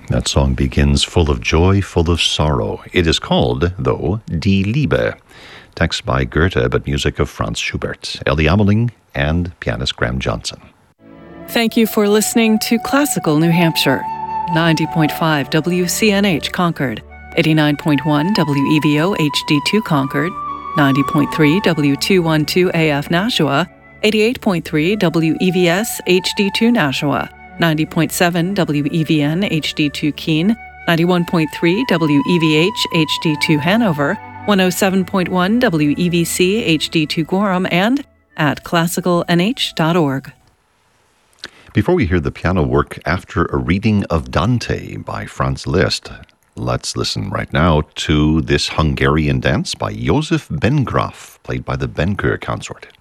That song begins full of joy, full of sorrow. It is called, though, Die Liebe. Text by Goethe, but music of Franz Schubert. Ellie Ameling and pianist Graham Johnson. Thank you for listening to Classical New Hampshire. 90.5 WCNH Concord, 89.1 WEVO HD2 Concord, 90.3 W212 AF Nashua, 88.3 WEVS HD2 Nashua, 90.7 WEVN HD2 Keene, 91.3 WEVH HD2 Hanover, 107.1 WEVC HD2 Gorham, and at classicalnh.org. Before we hear the piano work after a reading of Dante by Franz Liszt, let's listen right now to this Hungarian dance by Josef Bengraf, played by the Benker Consort.